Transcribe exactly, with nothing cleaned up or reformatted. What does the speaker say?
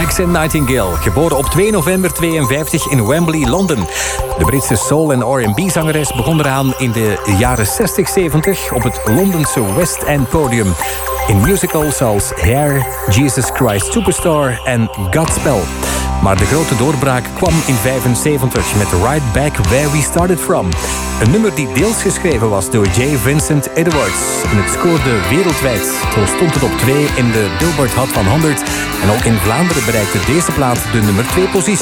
Maxine Nightingale, geboren op twee november tweeënvijftig in Wembley, Londen. De Britse soul- en R en B-zangeres begon eraan in de jaren zestig zeventig op het Londense West End podium. In musicals als Hair, Jesus Christ Superstar en Godspell. Maar de grote doorbraak kwam in vijfenzeventig met Right Back Where We Started From. Een nummer die deels geschreven was door J. Vincent Edwards. En het scoorde wereldwijd. Zo stond het op twee in de Billboard Hot honderd. En ook in Vlaanderen bereikte deze plaat de nummer twee positie.